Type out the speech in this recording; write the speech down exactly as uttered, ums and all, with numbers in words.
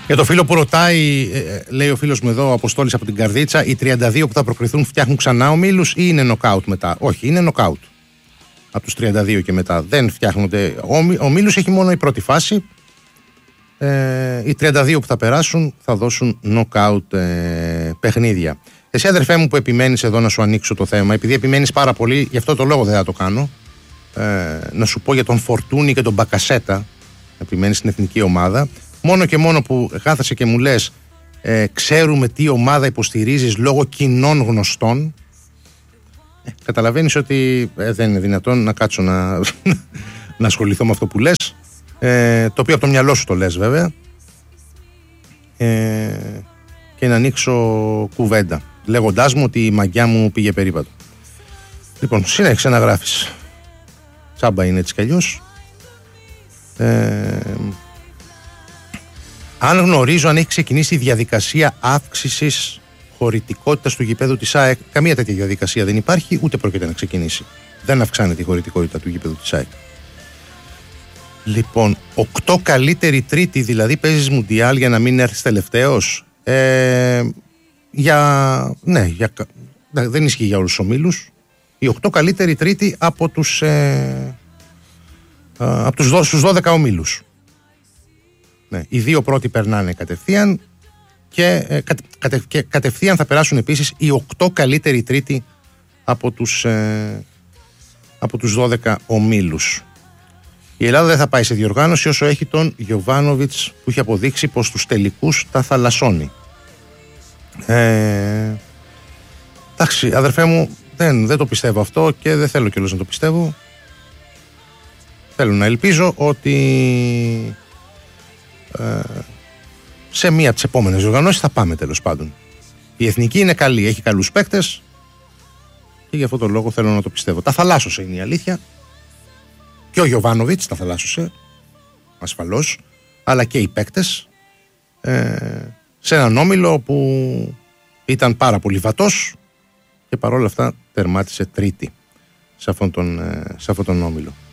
Για το φίλο που ρωτάει, λέει ο φίλος μου εδώ, ο Αποστόλης από την Καρδίτσα, οι τριάντα δύο που θα προκριθούν φτιάχνουν ξανά ομίλους ή είναι νοκάουτ μετά? Όχι, είναι νοκάουτ. Από τους τριάντα δύο και μετά δεν φτιάχνονται ομίλους, έχει μόνο η πρώτη φάση. Ε, οι τριάντα δύο που θα περάσουν θα δώσουν νοκάουτ ε, παιχνίδια. Εσύ, αδερφέ μου, που επιμένεις εδώ να σου ανοίξω το θέμα, επειδή επιμένεις πάρα πολύ, γι' αυτό το λόγο δεν θα το κάνω, ε, να σου πω για τον Φορτούνι και τον Μπακασέτα, επιμένεις στην εθνική ομάδα. Μόνο και μόνο που κάθεσαι και μου λες ε, ξέρουμε τι ομάδα υποστηρίζεις λόγω κοινών γνωστών, ε, καταλαβαίνεις ότι ε, δεν είναι δυνατόν να κάτσω να, να ασχοληθώ με αυτό που λες, ε, το οποίο από το μυαλό σου το λες βέβαια, ε, και να ανοίξω κουβέντα λέγοντάς μου ότι η μαγιά μου πήγε περίπατο. Λοιπόν, συνέχισε να γράφεις, τσάμπα είναι έτσι κι αλλιώς. ε, Αν γνωρίζω αν έχει ξεκινήσει η διαδικασία αύξησης χωρητικότητας του γηπέδου της ΑΕΚ. Καμία τέτοια διαδικασία δεν υπάρχει, ούτε πρόκειται να ξεκινήσει. Δεν αυξάνεται η χωρητικότητα του γηπέδου της ΑΕΚ. Λοιπόν, οκτώ καλύτερη τρίτη, δηλαδή παίζεις Μουντιάλ για να μην έρθεις τελευταίος. Ε, για, ναι, για, δεν ισχύει για όλους τους ομίλους. Η οκτώ καλύτερη τρίτη από τους, ε, από τους, στους δώδεκα ομίλους. Ναι, οι δύο πρώτοι περνάνε κατευθείαν και, ε, κατε, και κατευθείαν θα περάσουν επίσης οι οκτώ καλύτεροι τρίτοι από τους, ε, από τους δώδεκα ομίλους. Η Ελλάδα δεν θα πάει σε διοργάνωση όσο έχει τον Γιοβάνοβιτς, που έχει αποδείξει πως τους τελικούς τα θαλασσώνει. Ε, εντάξει, αδερφέ μου, δεν, δεν το πιστεύω αυτό και δεν θέλω κιόλας να το πιστεύω. Θέλω να ελπίζω ότι ε, σε μία από τις επόμενες διοργανώσεις θα πάμε τέλος πάντων. Η εθνική είναι καλή, έχει καλούς παίκτες και γι' αυτό τον λόγο θέλω να το πιστεύω. Τα θαλάσσωσε είναι η αλήθεια. Και ο Γιοβάνοβιτς τα θαλάσσωσε, ασφαλώς, αλλά και οι παίκτες, ε, σε έναν όμιλο που ήταν πάρα πολύ βατός και παρόλα αυτά τερμάτισε τρίτη σε αυτόν τον, ε, σε αυτόν τον όμιλο.